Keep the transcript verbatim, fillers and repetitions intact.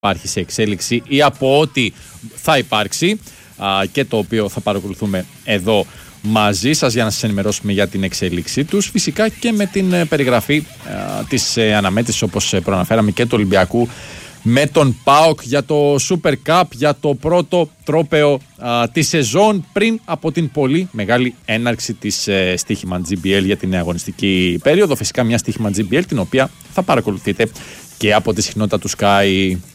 υπάρχει σε εξέλιξη ή από ό,τι θα υπάρξει α, και το οποίο θα παρακολουθούμε εδώ μαζί σας για να σας ενημερώσουμε για την εξέλιξή τους, φυσικά και με την ε, περιγραφή ε, της ε, αναμέτρησης, όπως ε, προαναφέραμε, και του Ολυμπιακού με τον ΠΑΟΚ για το Super Cup, για το πρώτο τρόπαιο α, της σεζόν πριν από την πολύ μεγάλη έναρξη της ε, στοίχημα τζι μπι ελ για την νέα αγωνιστική περίοδο. Φυσικά μια στοίχημα τζι μπι ελ την οποία θα παρακολουθείτε και από τη συχνότητα του Sky.